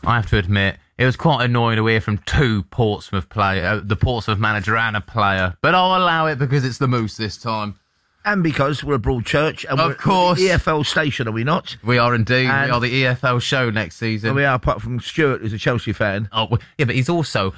I have to admit, it was quite annoying to hear from two Portsmouth the Portsmouth manager and a player. But I'll allow it because it's the Moose this time. And because we're a broad church. And of course. We're the EFL station, are we not? We are indeed. And we are the EFL show next season. And we are, apart from Stuart, who's a Chelsea fan. Oh, yeah, but he's also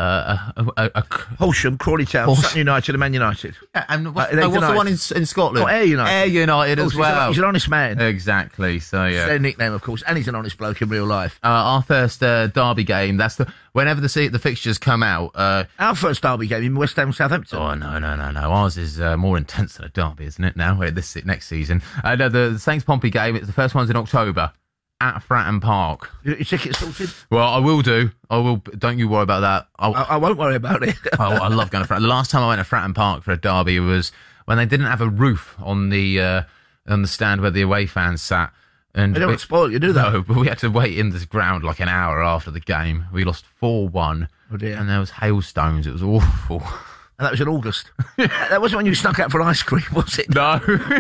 Horsham, Crawley Town, Sutton United and Man United. Yeah, and what's the one in Scotland? Oh, Ayr United. Ayr United as well. He's an honest man. Exactly, so yeah. It's their nickname, of course, and he's an honest bloke in real life. Our first derby game, whenever the fixtures come out. Our first derby game in West Ham, Southampton. Oh, no. Ours is more intense than a derby, isn't it, now, this next season? No, the Saints Pompey game, it's the first one's in October. At Fratton Park. Your ticket sorted? Well, I will do. I will. Don't you worry about that. I won't worry about it. I love going to Fratton. The last time I went to Fratton Park for a derby was when they didn't have a roof on the stand where the away fans sat. And they don't spoil you, do they? No, but we had to wait in this ground like an hour after the game. We lost 4-1. Oh dear. And there was hailstones. It was awful. And that was in August. That wasn't when you snuck out for an ice cream, was it? No.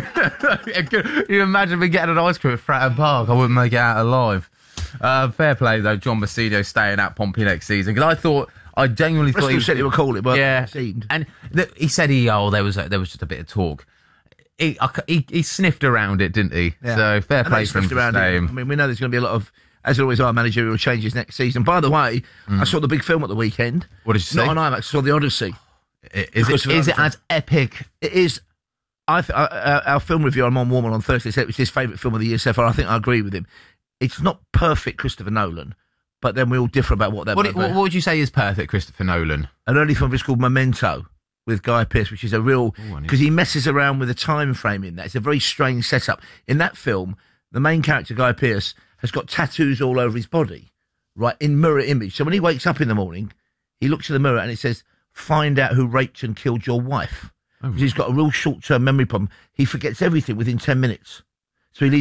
You imagine me getting an ice cream at Fratton Park? I wouldn't make it out alive. Fair play, though, John Basilio staying at Pompey next season. Because I genuinely thought he said he would call it, but yeah. It seemed. And he said there was just a bit of talk. He sniffed around it, didn't he? Yeah. So fair play for him to stay. I mean, we know there's going to be a lot of, as always, our managerial changes next season. By the way, I saw the big film at the weekend. What did you see? Not on IMAX, I saw The Odyssey. Is it as epic? It is. Our film review, I'm on Warman on Thursday, said it was his favourite film of the year so far. I think I agree with him. It's not perfect Christopher Nolan, but then we all differ about what they're What would you say is perfect Christopher Nolan? An early film is called Memento with Guy Pearce, which is a real... Because he messes around with the time frame in that. It's a very strange setup. In that film, the main character, Guy Pearce, has got tattoos all over his body, right, in mirror image. So when he wakes up in the morning, he looks in the mirror and it says, "Find out who raped and killed your wife." Because he's got a real short-term memory problem. He forgets everything within 10 minutes. So he leaves